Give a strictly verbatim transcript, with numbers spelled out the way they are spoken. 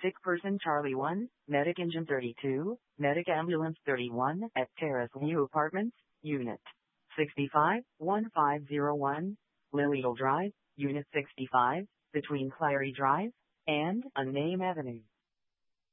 Sick person Charlie one, Medic Engine thirty-two, Medic Ambulance thirty-one at Terrace View Apartments, Unit sixty-five, one five zero one, Lilydale Drive, Unit sixty-five, between Clary Drive and Unnamed Avenue.